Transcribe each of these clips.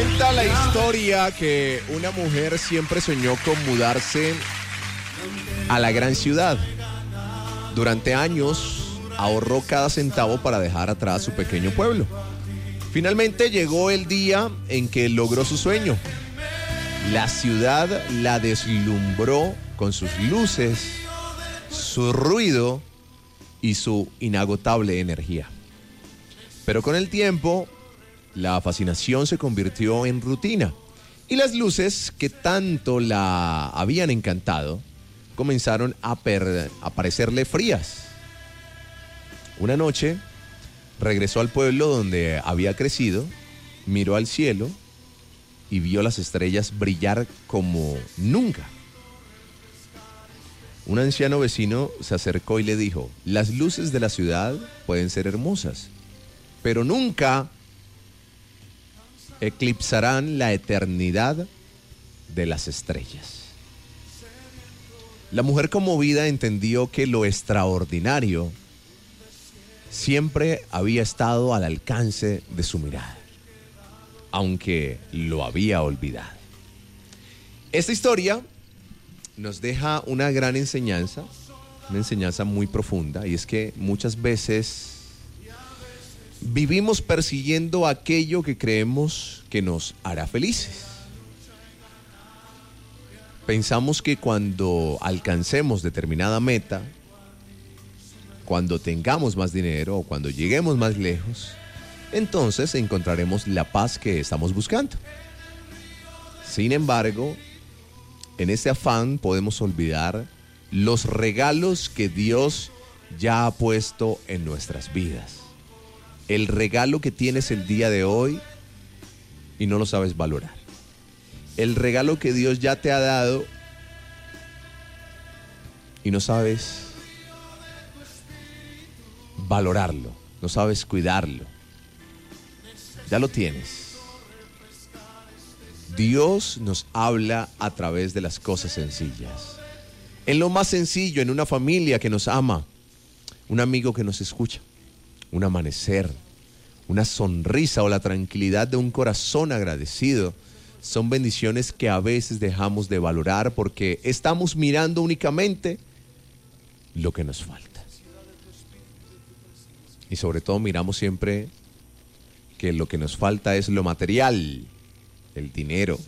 Cuenta la historia que una mujer siempre soñó con mudarse a la gran ciudad. Durante años ahorró cada centavo para dejar atrás su pequeño pueblo. Finalmente llegó el día en que logró su sueño. La ciudad la deslumbró con sus luces, su ruido y su inagotable energía. Pero con el tiempo, la fascinación se convirtió en rutina y las luces que tanto la habían encantado comenzaron a parecerle frías. Una noche regresó al pueblo donde había crecido, miró al cielo y vio las estrellas brillar como nunca. Un anciano vecino se acercó y le dijo: las luces de la ciudad pueden ser hermosas, pero nunca eclipsarán la eternidad de las estrellas. La mujer conmovida entendió que lo extraordinario siempre había estado al alcance de su mirada, aunque lo había olvidado. Esta historia nos deja una gran enseñanza, una enseñanza muy profunda, y es que muchas veces vivimos persiguiendo aquello que creemos que nos hará felices. Pensamos que cuando alcancemos determinada meta, cuando tengamos más dinero o cuando lleguemos más lejos, entonces encontraremos la paz que estamos buscando. Sin embargo, en ese afán podemos olvidar los regalos que Dios ya ha puesto en nuestras vidas. El regalo que tienes el día de hoy y no lo sabes valorar. El regalo que Dios ya te ha dado y no sabes valorarlo, no sabes cuidarlo. Ya lo tienes. Dios nos habla a través de las cosas sencillas. En lo más sencillo, en una familia que nos ama, un amigo que nos escucha, un amanecer, una sonrisa o la tranquilidad de un corazón agradecido. Son bendiciones que a veces dejamos de valorar porque estamos mirando únicamente lo que nos falta. Y sobre todo miramos siempre que lo que nos falta es lo material, el dinero,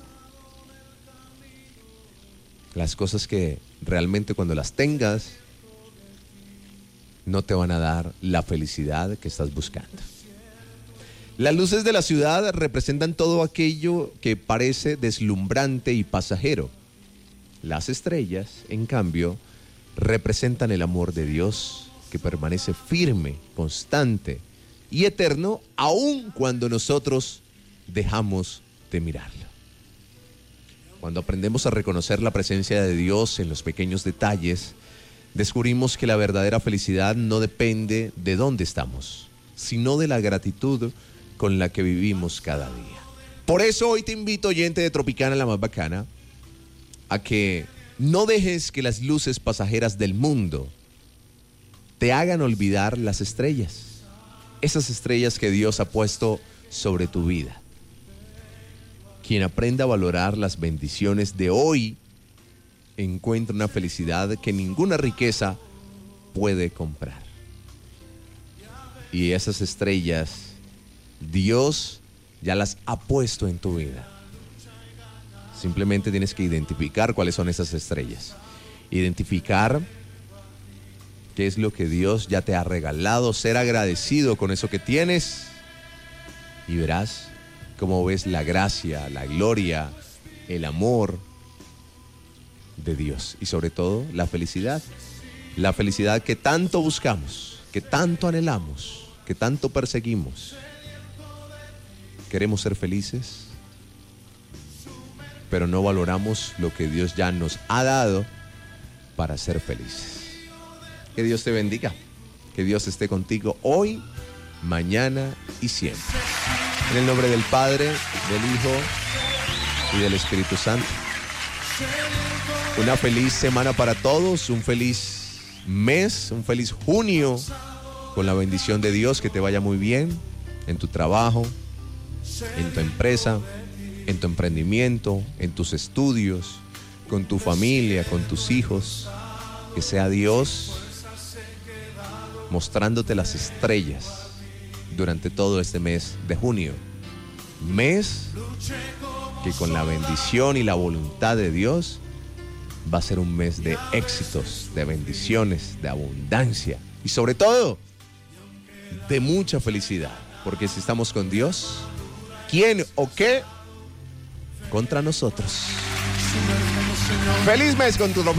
las cosas que realmente cuando las tengas no te van a dar la felicidad que estás buscando. Las luces de la ciudad representan todo aquello que parece deslumbrante y pasajero. Las estrellas, en cambio, representan el amor de Dios que permanece firme, constante y eterno, aun cuando nosotros dejamos de mirarlo. Cuando aprendemos a reconocer la presencia de Dios en los pequeños detalles, descubrimos que la verdadera felicidad no depende de dónde estamos, sino de la gratitud con la que vivimos cada día. Por eso hoy te invito, oyente de Tropicana la más bacana, a que no dejes que las luces pasajeras del mundo te hagan olvidar las estrellas, esas estrellas que Dios ha puesto sobre tu vida. Quien aprenda a valorar las bendiciones de hoy encuentra una felicidad que ninguna riqueza puede comprar. Y esas estrellas Dios ya las ha puesto en tu vida. Simplemente tienes que identificar cuáles son esas estrellas. Identificar qué es lo que Dios ya te ha regalado, ser agradecido con eso que tienes y verás cómo ves la gracia, la gloria, el amor de Dios y sobre todo la felicidad que tanto buscamos, que tanto anhelamos, que tanto perseguimos. Queremos ser felices, pero no valoramos lo que Dios ya nos ha dado para ser felices. Que Dios te bendiga, que Dios esté contigo hoy, mañana y siempre. En el nombre del Padre, del Hijo y del Espíritu Santo. Una feliz semana para todos, un feliz mes, un feliz junio, con la bendición de Dios, que te vaya muy bien en tu trabajo, en tu empresa, en tu emprendimiento, en tus estudios, con tu familia, con tus hijos. Que sea Dios mostrándote las estrellas durante todo este mes de junio. Mes que con la bendición y la voluntad de Dios va a ser un mes de éxitos, de bendiciones, de abundancia y sobre todo de mucha felicidad. Porque si estamos con Dios, ¿quién o qué contra nosotros? ¡Feliz mes con tu